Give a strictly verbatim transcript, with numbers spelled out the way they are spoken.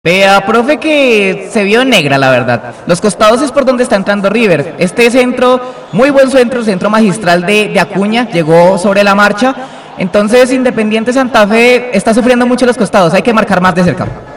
Vea, profe, que se vio negra, la verdad. Los costados es por donde está entrando River. Este centro, muy buen centro, centro magistral de, de Acuña, llegó sobre la marcha. Entonces, Independiente Santa Fe está sufriendo mucho los costados, hay que marcar más de cerca.